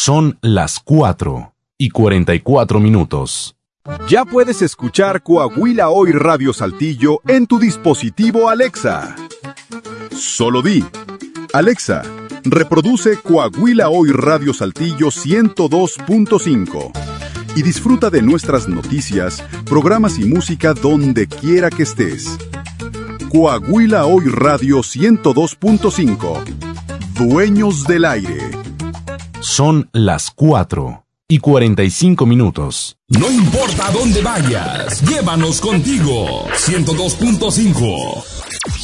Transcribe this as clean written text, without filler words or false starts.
Son las 4:44. Ya puedes escuchar Coahuila Hoy Radio Saltillo en tu dispositivo Alexa. Solo di: Alexa, reproduce Coahuila Hoy Radio Saltillo 102.5 y disfruta de nuestras noticias, programas y música donde quiera que estés. Coahuila Hoy Radio 102.5. Dueños del aire. Son las 4:45. No importa dónde vayas, llévanos contigo. 102.5.